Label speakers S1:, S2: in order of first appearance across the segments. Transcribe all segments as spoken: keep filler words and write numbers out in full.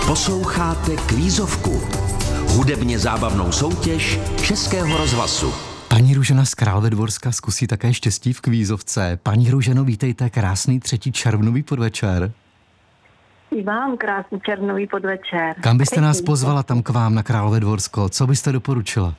S1: Posloucháte Kvízovku, hudebně zábavnou soutěž Českého rozhlasu.
S2: Paní Růžena z Královédvorska zkusí také štěstí v kvízovce. Paní Růženo, vítejte, krásný třetí červnový podvečer.
S3: I vám krásný červnový podvečer.
S2: Kam byste nás pozvala tam k vám na Královédvorsko? Co byste doporučila?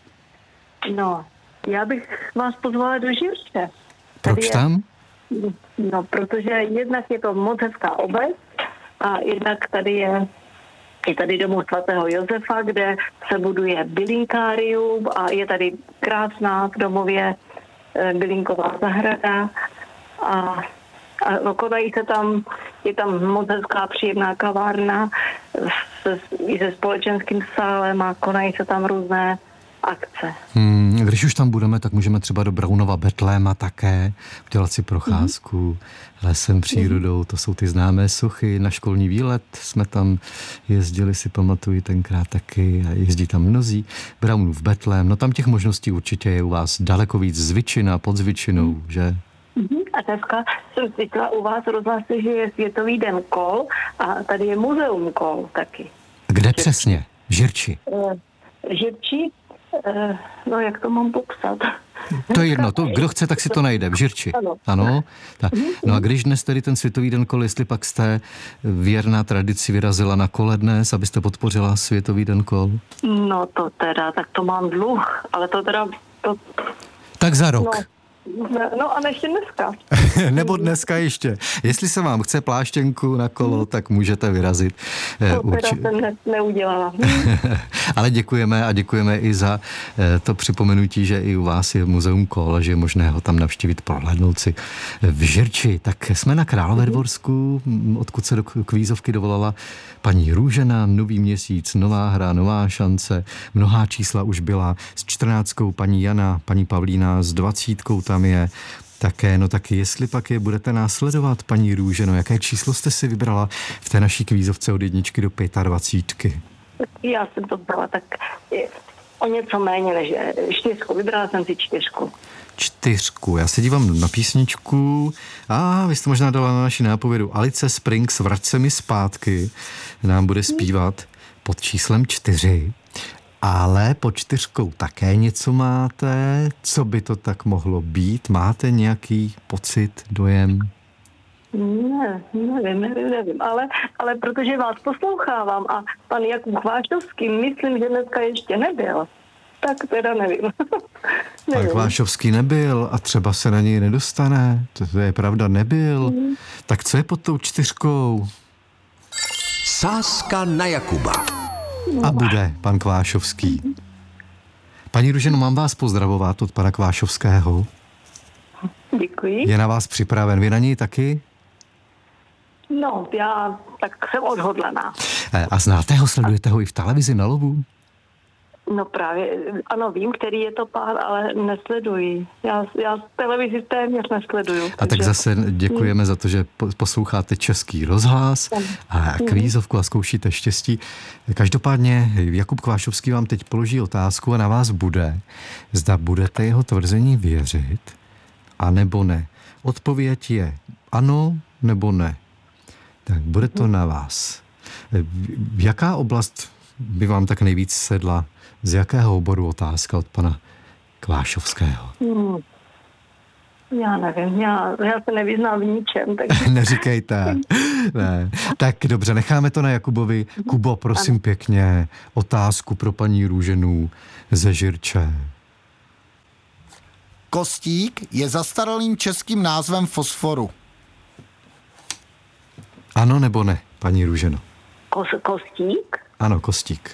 S3: No, já bych vás pozvala do Žirče.
S2: Proč tam?
S3: Je, no, protože jednak je to moc hezká obec a jednak tady je je tady domov svatého Josefa, kde se buduje bylinkárium a je tady krásná v domově bylinková zahrada a, a konají se tam, je tam moc hezká příjemná kavárna se, i se společenským sálem a konají se tam různé akce.
S2: Hmm, když už tam budeme, tak můžeme třeba do Braunova Betléma také udělat si procházku mm-hmm. lesem, přírodou. To jsou ty známé sochy. Na školní výlet jsme tam jezdili, si pamatuju tenkrát taky. A jezdí tam mnozí. Braunův Betlém. No tam těch možností určitě je u vás daleko víc. Zvyčina, pod Zvyčinou, mm-hmm. že?
S3: A dneska jsem cítila u vás rozhlasy, že je Světový den kol a tady je muzeum kol taky.
S2: Kde Žirči. Přesně? Žirči.
S3: Žirči? No, jak to mám popsat?
S2: To je jedno, to, kdo chce, tak si to najde, v Žirči. Ano. ano tak. No a když dnes tedy ten Světový den kol, jestli pak jste věrná tradici vyrazila na kole dnes, abyste podpořila Světový den kol?
S3: No to teda, tak to mám dluh, ale to teda... To...
S2: Tak za rok.
S3: No. No a ještě dneska.
S2: Nebo dneska ještě. Jestli se vám chce pláštěnku na kolo, tak můžete vyrazit.
S3: To teda jsem ne, neudělala.
S2: Ale děkujeme a děkujeme i za to připomenutí, že i u vás je muzeum kol, že je možné ho tam navštívit, prohlédnout si v Žirči. Tak jsme na Královédvorsku, odkud se do kvízovky dovolala paní Růžena, nový měsíc, nová hra, nová šance, mnohá čísla už byla, s čtrnáctkou paní Jana, paní Pavlína, s dvacítkou tam je také, no taky jestli pak je budete následovat, paní Růženo, jaké číslo jste si vybrala v té naší kvízovce od jedničky do pětadvacítky?
S3: Já jsem to brala tak o něco méně než čtyřku, vybrala jsem si čtyřku.
S2: Čtyřku, já se dívám na písničku a vy jste možná dala na naši nápovědu Alice Springs, Vrať se mi zpátky, nám bude zpívat pod číslem čtyři. Ale pod čtyřkou také něco máte? Co by to tak mohlo být? Máte nějaký pocit, dojem?
S3: Ne, nevím, nevím, nevím, ale, ale protože vás poslouchávám a pan Jakub Chvášovský, myslím, že dneska ještě nebyl, tak teda nevím. nevím.
S2: Pan Chvášovský nebyl a třeba se na něj nedostane. To je pravda, nebyl. Mm. Tak co je pod tou čtyřkou?
S1: Sázka na Jakuba.
S2: A bude pan Kvášovský. Paní Růženo, mám vás pozdravovat od pana Kvášovského.
S3: Děkuji.
S2: Je na vás připraven. Vy na něj taky?
S3: No, já tak jsem odhodlaná.
S2: A znáte ho, sledujete ho i v televizi na lovu?
S3: No právě, ano, vím, který je to pán, ale nesleduji. Já, já televizi téměř nesleduju.
S2: A takže... tak zase děkujeme hmm. za to, že posloucháte Český rozhlas a kvízovku a zkoušíte štěstí. Každopádně Jakub Kvášovský vám teď položí otázku a na vás bude, zda budete jeho tvrzení věřit, a nebo ne. Odpověď je ano nebo ne. Tak bude to na vás. Jaká oblast by vám tak nejvíc sedla? Z jakého oboru otázka od pana Kvášovského? Hmm.
S3: Já nevím, já, já se nevyznám v ničem. Takže...
S2: Neříkejte. Ne. Tak dobře, necháme to na Jakubovi. Kubo, prosím ano. pěkně, otázku pro paní Růženu ze Žirče.
S4: Kostík je zastaralým českým názvem fosforu.
S2: Ano nebo ne, paní Růženo?
S3: Kos, kostík?
S2: Ano, kostík.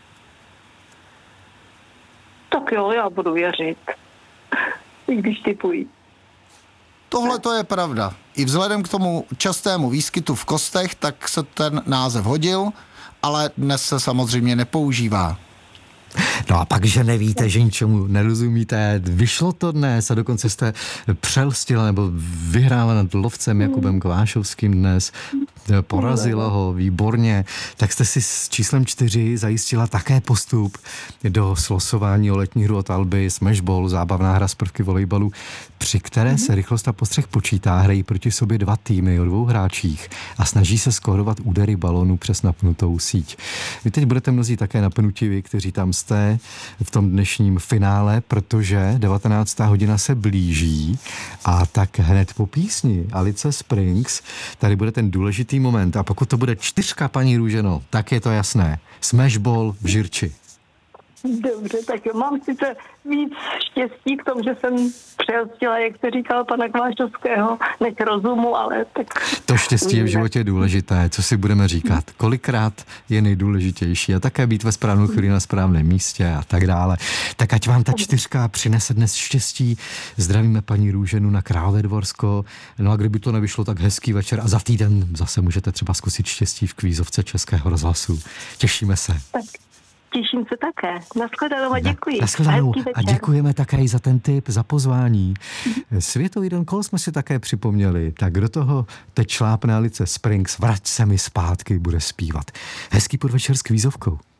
S3: Tak jo, já budu věřit. I když typuji.
S4: Tohle to je pravda. I vzhledem k tomu častému výskytu v kostech, tak se ten název hodil, ale dnes se samozřejmě nepoužívá.
S2: No a pak, že nevíte, že ničemu nerozumíte, vyšlo to dnes a dokonce jste přelstila nebo vyhrála nad lovcem Jakubem Kvášovským dnes. porazila ho výborně, tak jste si s číslem čtyři zajistila také postup do slosování o letní hru od Alby, Smashball, zábavná hra z prvky volejbalu, při které se rychlost a postřeh počítá, hrají proti sobě dva týmy o dvou hráčích a snaží se skórovat údery balónu přes napnutou síť. Vy teď budete mnozí také napnutí, vy, kteří tam jste v tom dnešním finále, protože devatenáctá hodina se blíží a tak hned po písni Alice Springs tady bude ten důležitý moment a pokud to bude čtyřka, paní Růženo, tak je to jasné. Smashball v Žirči.
S3: Dobře, tak jo, mám sice víc štěstí k tomu, že jsem přehostila, jak se říkal pana Kvášovského, než rozumu, ale tak...
S2: To štěstí je v životě důležité, co si budeme říkat. Kolikrát je nejdůležitější a také být ve správnou chvíli na správném místě a tak dále. Tak ať vám ta čtyřka přinese dnes štěstí. Zdravíme paní Růženu na Královédvorsko. No a kdyby to nevyšlo, tak hezký večer a za týden zase můžete třeba zkusit štěstí v kvízovce Českého rozhlasu. Těšíme se.
S3: Tak. Těším se také. Naschledanou a děkuji.
S2: Naschledanou a děkujeme také i za ten tip, za pozvání. Světový den kol jsme si také připomněli. Tak do toho teď šlápne Alice Springs, Vrať se mi zpátky, bude zpívat. Hezký podvečer s kvízovkou.